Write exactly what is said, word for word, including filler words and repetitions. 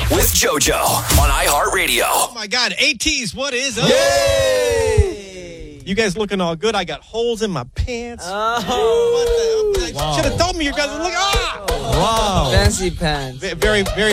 with JoJo on iHeartRadio. Oh, my God. ATs, what is up? Yay! You guys looking all good. I got holes in my pants. Oh. What the? Wow. Should have told me you guys were looking. Ah! Wow. Fancy pants. Very, very.